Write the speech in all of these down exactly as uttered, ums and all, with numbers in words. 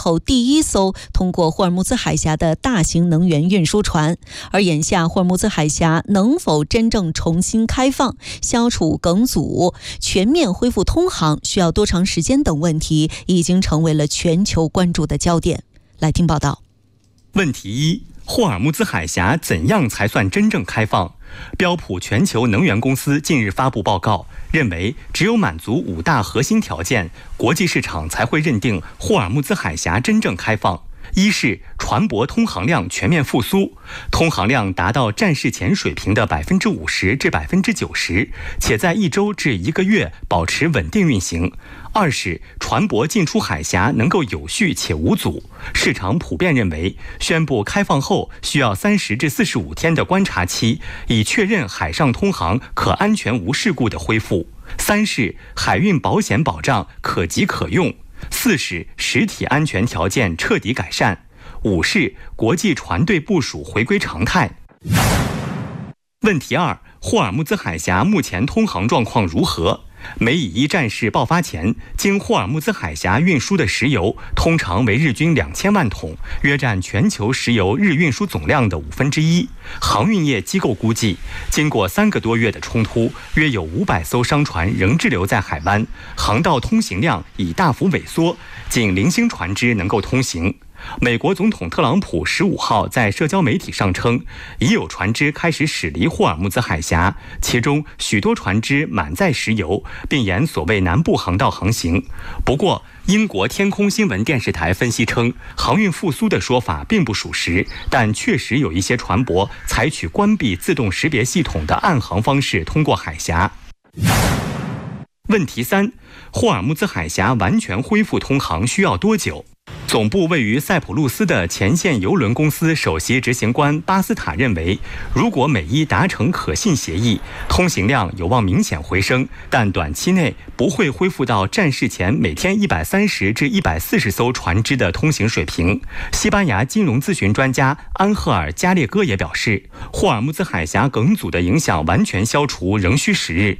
后第一艘通过霍尔木兹海峡的大型能源运输船。而眼下霍尔木兹海峡能否真正重新开放、消除梗阻、全面恢复通航需要多长时间等问题，已经成为了全球关注的焦点。来听报道。 问题一：霍尔木兹海峡怎样才算真正开放？标普全球能源公司近日发布报告，认为只有满足五大核心条件，国际市场才会认定霍尔木兹海峡真正开放。一是船舶通航量全面复苏，通航量达到战事前水平的百分之五十至百分之九十，且在一周至一个月保持稳定运行。二是船舶进出海峡能够有序且无阻，市场普遍认为，宣布开放后需要三十至四十五天的观察期，以确认海上通航可安全无事故的恢复。三是海运保险保障可及可用。四是实体安全条件彻底改善。五是国际船队部署回归常态。问题二：霍尔木兹海峡目前通航状况如何？美以一战事爆发前，经霍尔木兹海峡运输的石油通常为日均两千万桶，约占全球石油日运输总量的五分之一。航运业机构估计，经过三个多月的冲突，约有五百艘商船仍滞留在海湾，航道通行量已大幅萎缩，仅零星船只能够通行。美国总统特朗普十五号在社交媒体上称，已有船只开始驶离霍尔木兹海峡，其中许多船只满载石油，并沿所谓南部航道航行。不过，英国天空新闻电视台分析称，航运复苏的说法并不属实，但确实有一些船舶采取关闭自动识别系统的暗航方式通过海峡。问题三：霍尔木兹海峡完全恢复通航需要多久？总部位于塞浦路斯的前线邮轮公司首席执行官巴斯塔认为，如果美伊达成可信协议，通行量有望明显回升，但短期内不会恢复到战事前每天一百三十至一百四十艘船只的通行水平。西班牙金融咨询专家安赫尔·加列戈也表示，霍尔木兹海峡梗阻的影响完全消除仍需时日。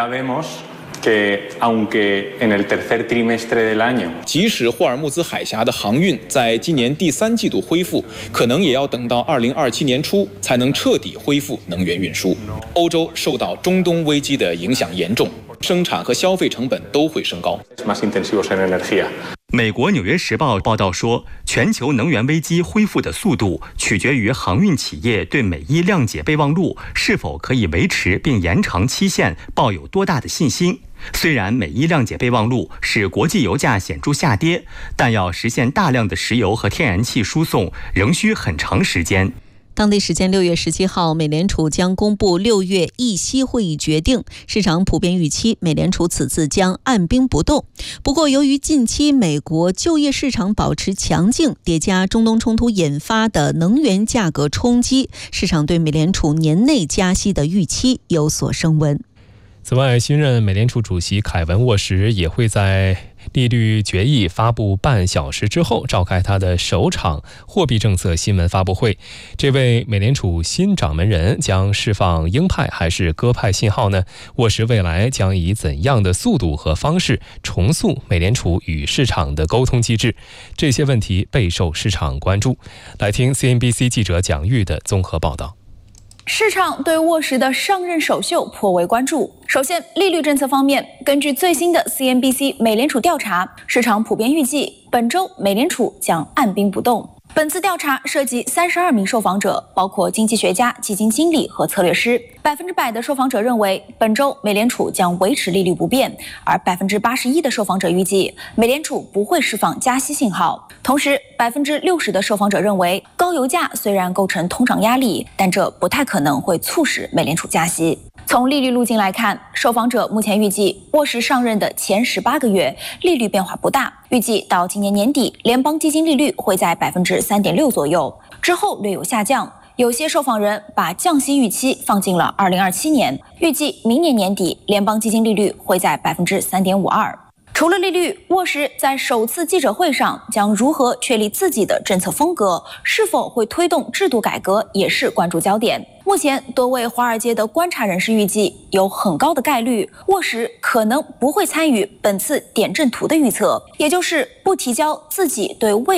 即使霍尔木兹海峡的航运在今年第三季度恢复，可能也要等到二零二七年初才能彻底恢复能源运输。欧洲受到中东危机的影响严重，生产和消费成本都会升高。 美国《纽约时报》报道说，全球能源危机恢复的速度取决于航运企业对美伊谅解备忘录是否可以维持并延长期限抱有多大的信心。虽然美伊谅解备忘录使国际油价显著下跌，但要实现大量的石油和天然气输送仍需很长时间。 当地时间六月十七号，美联储将公布六月议息会议决定，市场普遍预期美联储此次将按兵不动。不过，由于近期美国就业市场保持强劲，叠加中东冲突引发的能源价格冲击，市场对美联储年内加息的预期有所升温。 此外，新任美联储主席凯文沃什也会在利率决议发布半小时之后召开他的首场货币政策新闻发布会。这位美联储新掌门人将释放鹰派还是鸽派信号呢？沃什未来将以怎样的速度和方式重塑美联储与市场的沟通机制？这些问题备受市场关注。来听 C N B C 记者蒋玉的综合报道。 市场对沃什的上任首秀颇为关注。首先，利率政策方面，根据最新的 C N B C 美联储调查，市场普遍预计本周美联储将按兵不动。本次调查涉及三十二名受访者，包括经济学家、基金经理和策略师。百分之百的受访者认为本周美联储将维持利率不变，而百分之八十一的受访者预计美联储不会释放加息信号。同时，百分之六十的受访者认为高油价虽然构成通胀压力，但这不太可能会促使美联储加息。从利率路径来看，受访者目前预计沃什上任的前十八个月利率变化不大，预计到今年年底联邦基金利率会在百分之三点六左右，之后略有下降。有些受访人把降息预期放进了二零二七年，预计明年年底联邦基金利率会在百分之三点五二。除了利率，沃什在首次记者会上将如何确立自己的政策风格，是否会推动制度改革，也是关注焦点。目前，多位华尔街的观察人士预计，有很高的概率，沃什可能不会参与本次点阵图的预测，也就是不提交自己对未